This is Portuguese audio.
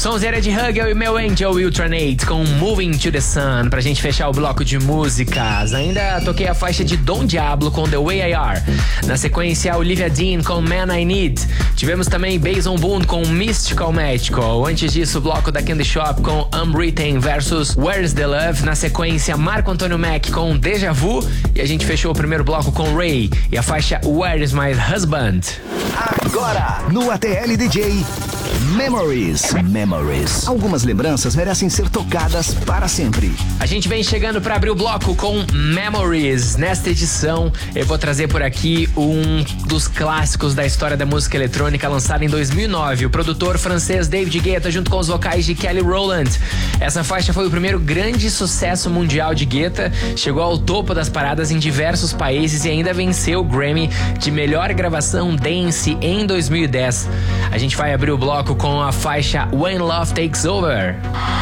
Sonzeira de Hugel e meu Angel Ultranate com Moving to the Sun, pra gente fechar o bloco de músicas. Ainda toquei a faixa de Dom Diablo com The Way I Are. Na sequência, Olivia Dean com Man I Need. Tivemos também Bason Boone com Mystical Magical. Antes disso, o bloco da Candy Shop com Unwritten versus Where's the Love. Na sequência, Marco Antônio Mack com Deja Vu. E a gente fechou o primeiro bloco com Ray e a faixa Where's My Husband. Agora, no ATL DJ, Memories. Algumas lembranças merecem ser tocadas para sempre. A gente vem chegando para abrir o bloco com Memories. Nesta edição, eu vou trazer por aqui um dos clássicos da história da música eletrônica, lançado em 2009. O produtor francês David Guetta, junto com os vocais de Kelly Rowland. Essa faixa foi o primeiro grande sucesso mundial de Guetta, chegou ao topo das paradas em diversos países e ainda venceu o Grammy de melhor gravação dance em 2010. A gente vai abrir o bloco com a faixa When Love Takes Over.